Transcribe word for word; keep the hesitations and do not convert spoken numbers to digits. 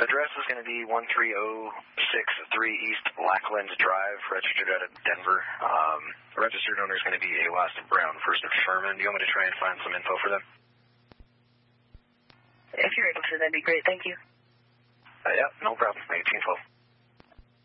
Address is going to be one three zero six three East Lackland Drive, registered out of Denver. Um, the registered owner is going to be Awas Brown, First of Sherman. Do you want me to try and find some info for them? If you're able to, that'd be great. Thank you. Uh, yeah, no problem. eighteen twelve.